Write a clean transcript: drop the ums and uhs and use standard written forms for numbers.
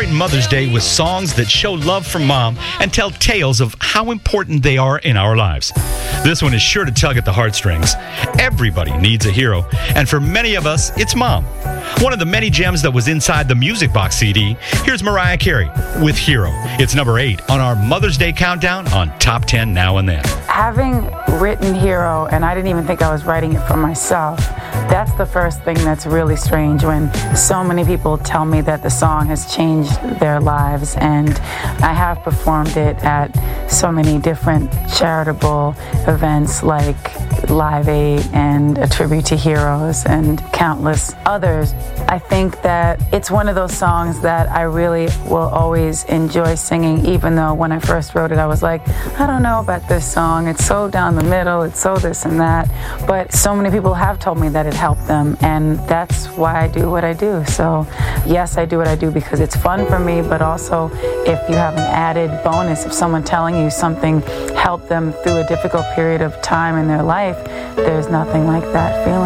celebrating Mother's Day with songs that show love from Mom and tell tales of how important they are in our lives. This one is sure to tug at the heartstrings. Everybody needs a hero, and for many of us, it's Mom. One of the many gems that was inside the Music Box CD, here's Mariah Carey with Hero. It's number 8 on our Mother's Day countdown on Top 10 Now and Then. Having written Hero, and I didn't even think I was writing it for myself, that's the first thing that's really strange when so many people tell me that the song has changed their lives, and I have performed it at so many different charitable events like Live Aid and A Tribute to Heroes and countless others. I think that it's one of those songs that I really will always enjoy singing, even though when I first wrote it I was like, I don't know about this song, it's so down the middle, it's so this and that, but so many people have told me that it helped them, and that's why I do what I do. So yes, I do what I do because it's fun for me, but also if you have an added bonus of someone telling you something helped them through a difficult period of time in their life, there's nothing like that feeling.